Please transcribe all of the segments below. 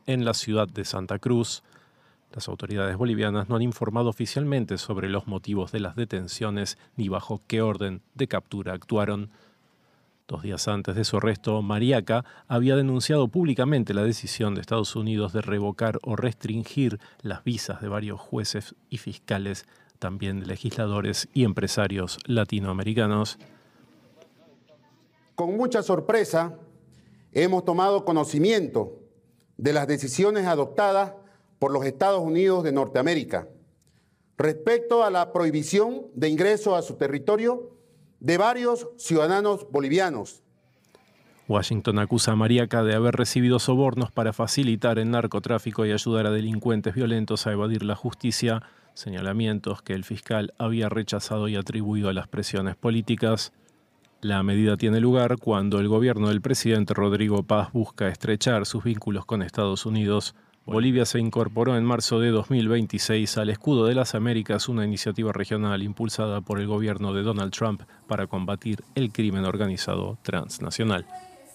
en la ciudad de Santa Cruz. Las autoridades bolivianas no han informado oficialmente sobre los motivos de las detenciones ni bajo qué orden de captura actuaron. 2 días antes de su arresto, Mariaca había denunciado públicamente la decisión de Estados Unidos de revocar o restringir las visas de varios jueces y fiscales, también de legisladores y empresarios latinoamericanos. Con mucha sorpresa, hemos tomado conocimiento de las decisiones adoptadas por los Estados Unidos de Norteamérica respecto a la prohibición de ingreso a su territorio de varios ciudadanos bolivianos. Washington acusa a Mariaca de haber recibido sobornos para facilitar el narcotráfico y ayudar a delincuentes violentos a evadir la justicia, señalamientos que el fiscal había rechazado y atribuido a las presiones políticas. La medida tiene lugar cuando el gobierno del presidente Rodrigo Paz busca estrechar sus vínculos con Estados Unidos. Bolivia se incorporó en marzo de 2026 al Escudo de las Américas, una iniciativa regional impulsada por el gobierno de Donald Trump para combatir el crimen organizado transnacional.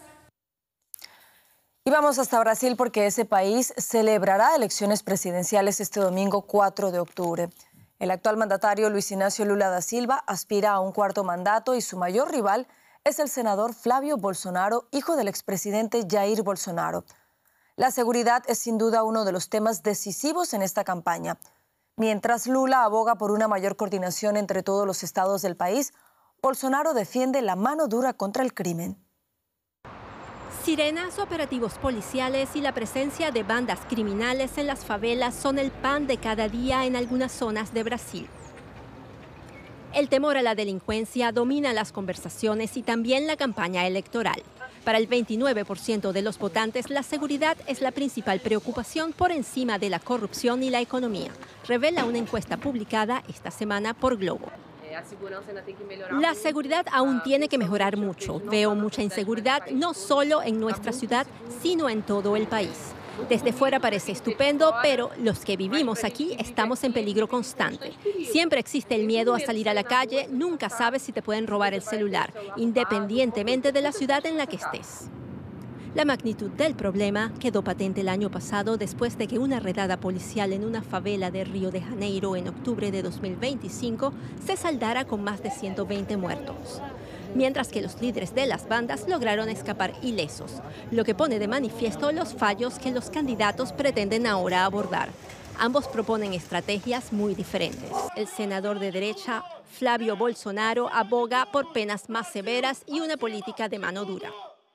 Y vamos hasta Brasil porque ese país celebrará elecciones presidenciales este domingo 4 de octubre. El actual mandatario Luis Ignacio Lula da Silva aspira a un 4º mandato y su mayor rival es el senador Flávio Bolsonaro, hijo del expresidente Jair Bolsonaro. La seguridad es sin duda uno de los temas decisivos en esta campaña. Mientras Lula aboga por una mayor coordinación entre todos los estados del país, Bolsonaro defiende la mano dura contra el crimen. Sirenas, operativos policiales y la presencia de bandas criminales en las favelas son el pan de cada día en algunas zonas de Brasil. El temor a la delincuencia domina las conversaciones y también la campaña electoral. Para el 29% de los votantes, la seguridad es la principal preocupación por encima de la corrupción y la economía, revela una encuesta publicada esta semana por Globo. La seguridad aún tiene que mejorar mucho. Veo mucha inseguridad no solo en nuestra ciudad, sino en todo el país. Desde fuera parece estupendo, pero los que vivimos aquí estamos en peligro constante. Siempre existe el miedo a salir a la calle, nunca sabes si te pueden robar el celular, independientemente de la ciudad en la que estés. La magnitud del problema quedó patente el año pasado después de que una redada policial en una favela de Río de Janeiro en octubre de 2025 se saldara con más de 120 muertos. Mientras que los líderes de las bandas lograron escapar ilesos, lo que pone de manifiesto los fallos que los candidatos pretenden ahora abordar. Ambos proponen estrategias muy diferentes. El senador de derecha, Flávio Bolsonaro, aboga por penas más severas y una política de mano dura.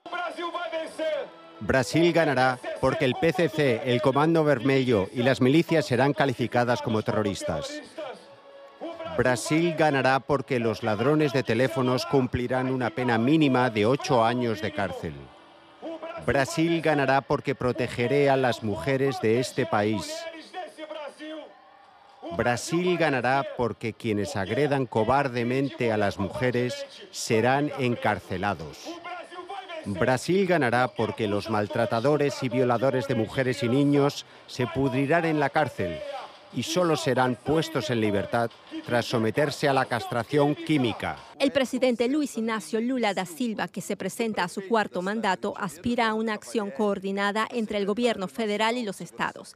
Brasil ganará porque el PCC, el Comando Vermelho y las milicias serán calificadas como terroristas. Brasil ganará porque los ladrones de teléfonos cumplirán una pena mínima de 8 años de cárcel. Brasil ganará porque protegeré a las mujeres de este país. Brasil ganará porque quienes agredan cobardemente a las mujeres serán encarcelados. Brasil ganará porque los maltratadores y violadores de mujeres y niños se pudrirán en la cárcel y solo serán puestos en libertad tras someterse a la castración química. El presidente Luis Ignacio Lula da Silva, que se presenta a su 4º mandato, aspira a una acción coordinada entre el gobierno federal y los estados.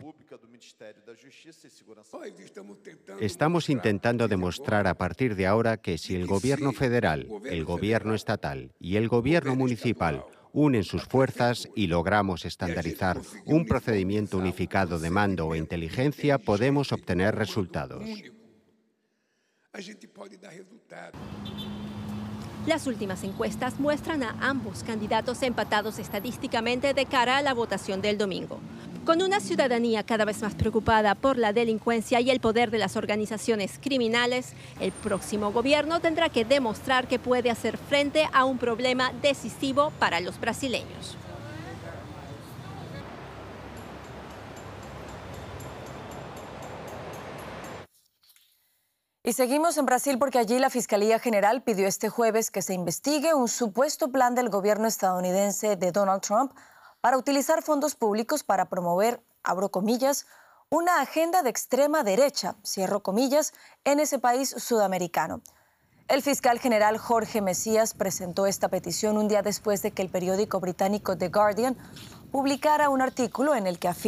Estamos intentando demostrar a partir de ahora que si el gobierno federal, el gobierno estatal y el gobierno municipal unen sus fuerzas y logramos estandarizar un procedimiento unificado de mando o inteligencia, podemos obtener resultados. Las últimas encuestas muestran a ambos candidatos empatados estadísticamente de cara a la votación del domingo. Con una ciudadanía cada vez más preocupada por la delincuencia y el poder de las organizaciones criminales, el próximo gobierno tendrá que demostrar que puede hacer frente a un problema decisivo para los brasileños. Y seguimos en Brasil porque allí la Fiscalía General pidió este jueves que se investigue un supuesto plan del gobierno estadounidense de Donald Trump para utilizar fondos públicos para promover, abro comillas, una agenda de extrema derecha, cierro comillas, en ese país sudamericano. El fiscal general Jorge Mesías presentó esta petición un día después de que el periódico británico The Guardian publicara un artículo en el que afirma